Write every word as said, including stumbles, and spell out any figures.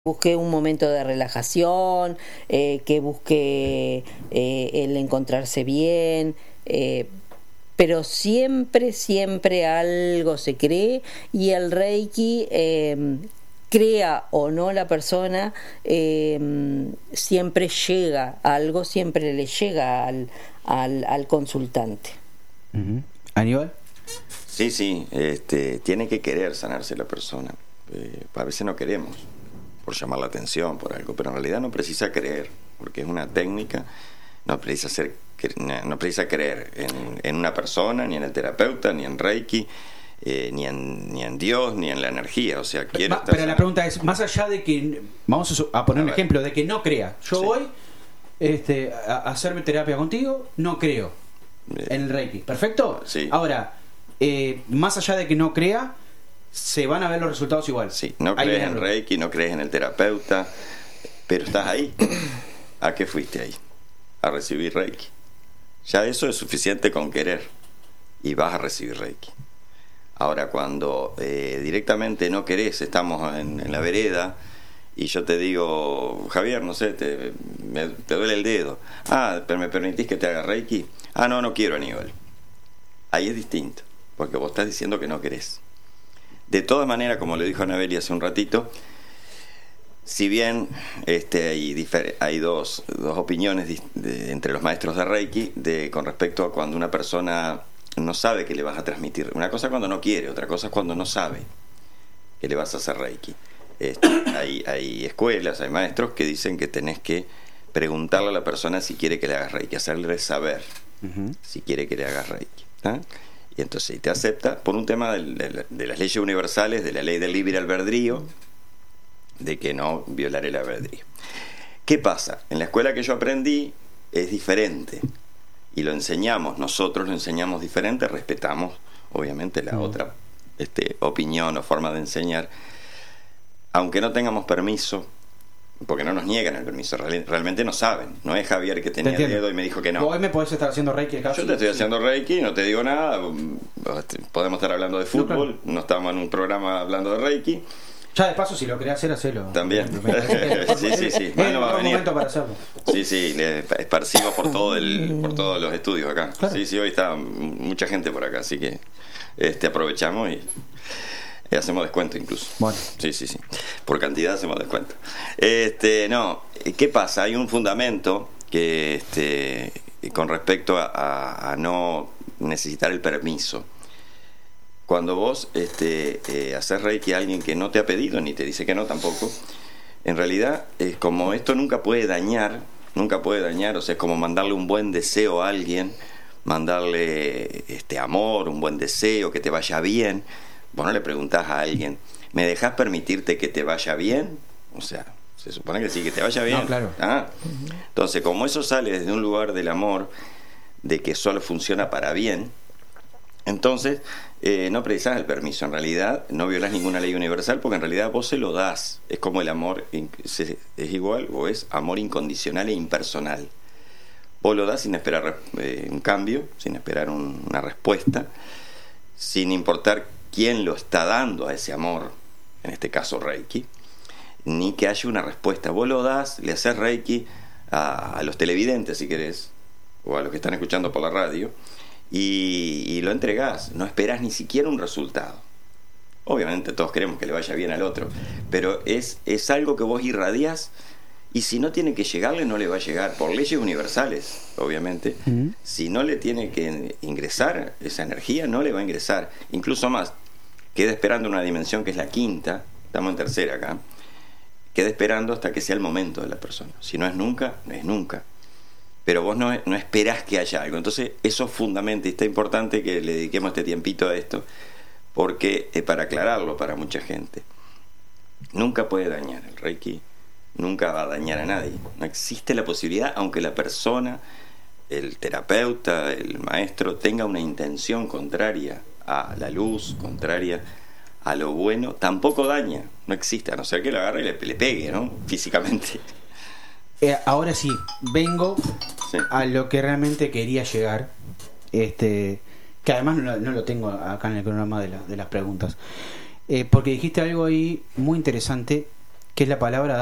busque un momento de relajación, eh, que busque eh, el encontrarse bien, eh, pero siempre, siempre algo se cree, y el Reiki, eh, crea o no la persona, eh, siempre llega, algo siempre le llega al, al, al consultante. Uh-huh. ¿Aníbal? Sí, sí, este, tiene que querer sanarse la persona. Eh, a veces no queremos, por llamar la atención, por algo, pero en realidad no precisa creer, porque es una técnica. No precisa ser, no precisa creer en, en una persona, ni en el terapeuta, ni en Reiki, eh, ni en ni en Dios, ni en la energía. O sea, quiere Ma, pero la pregunta es, más allá de que, vamos a, a poner a un ejemplo, de que no crea. Yo sí. voy este, a, a hacerme terapia contigo, no creo Bien. en el Reiki. ¿Perfecto? Sí. Ahora, eh, más allá de que no crea, se van a ver los resultados igual. Sí, no ahí crees en Reiki, no crees en el terapeuta, pero estás ahí. ¿A qué fuiste ahí? A recibir Reiki. Ya eso es suficiente con querer, y vas a recibir Reiki. Ahora, cuando eh, directamente no querés, estamos en, en la vereda, y yo te digo, Javier, no sé, te, me, te duele el dedo. Ah, pero ¿me permitís que te haga Reiki? Ah, no, no quiero, Aníbal. Ahí es distinto, porque vos estás diciendo que no querés. De todas maneras, como le dijo Anabeli hace un ratito, si bien este, hay, difer- hay dos, dos opiniones de, de, entre los maestros de Reiki de, con respecto a cuando una persona no sabe que le vas a transmitir. Una cosa es cuando no quiere, otra cosa es cuando no sabe que le vas a hacer Reiki. Este, hay, hay escuelas, hay maestros que dicen que tenés que preguntarle a la persona si quiere que le hagas Reiki, hacerle saber uh-huh. si quiere que le hagas Reiki. ¿Ah? Y entonces te acepta por un tema de, de, de las leyes universales, de la ley del libre albedrío, de que no violar el albedrío. ¿Qué pasa? En la escuela que yo aprendí es diferente, y lo enseñamos, nosotros lo enseñamos diferente, respetamos obviamente la mm. otra este, opinión o forma de enseñar, aunque no tengamos permiso, porque no nos niegan el permiso, Real, realmente no saben. No es Javier que tenía dedo y me dijo que no. Hoy me podés estar haciendo Reiki el caso. Yo te estoy haciendo Reiki, no te digo nada. Podemos estar hablando de fútbol, no, claro. no estamos en un programa hablando de Reiki. Ya de paso, si lo querés hacer, hacelo. También. sí, sí, sí. Es un momento para hacerlo. Sí, sí, le esparcimos por todo el, por todos los estudios acá. Claro. Sí, sí, hoy está mucha gente por acá, así que este aprovechamos y Y hacemos descuento incluso. Bueno. Sí, sí, sí. Por cantidad hacemos descuento. Este, no, ¿qué pasa? Hay un fundamento que este, con respecto a, a, a no necesitar el permiso. Cuando vos este, eh, haces Reiki a alguien que no te ha pedido, ni te dice que no tampoco, en realidad es como esto nunca puede dañar, nunca puede dañar, o sea, es como mandarle un buen deseo a alguien, mandarle este amor, un buen deseo, que te vaya bien. Vos no le preguntás a alguien, ¿me dejás permitirte que te vaya bien? O sea, se supone que sí, que te vaya bien. No, claro. ¿Ah? Entonces, como eso sale desde un lugar del amor, de que solo funciona para bien, entonces eh, no precisás el permiso. En realidad no violás ninguna ley universal, porque en realidad vos se lo das. Es como el amor, es igual o es amor incondicional e impersonal. Vos lo das sin esperar eh, un cambio, sin esperar un, una respuesta, sin importar quién lo está dando a ese amor, en este caso Reiki, ni que haya una respuesta. Vos lo das, le haces Reiki a, a los televidentes, si querés, o a los que están escuchando por la radio, y, y lo entregás. No esperás ni siquiera un resultado. Obviamente todos queremos que le vaya bien al otro, pero es, es algo que vos irradiás, y si no tiene que llegarle, no le va a llegar, por leyes universales, obviamente. Uh-huh. Si no le tiene que ingresar esa energía, no le va a ingresar. Incluso más, queda esperando una dimensión que es la quinta, estamos en tercera acá, queda esperando hasta que sea el momento de la persona. Si no es nunca, no es nunca. Pero vos no, no esperás que haya algo. Entonces eso es fundamental, y está importante que le dediquemos este tiempito a esto, porque es para aclararlo para mucha gente. Nunca puede dañar el Reiki. Nunca va a dañar a nadie. No existe la posibilidad, aunque la persona, el terapeuta, el maestro, tenga una intención contraria a la luz, contraria a lo bueno, tampoco daña. No existe, a no ser que lo agarre y le, le pegue, ¿no? Físicamente. Eh, ahora sí, vengo sí. a lo que realmente quería llegar. Este, que además no, no lo tengo acá en el programa de, la, de las preguntas. Eh, porque dijiste algo ahí muy interesante, que es la palabra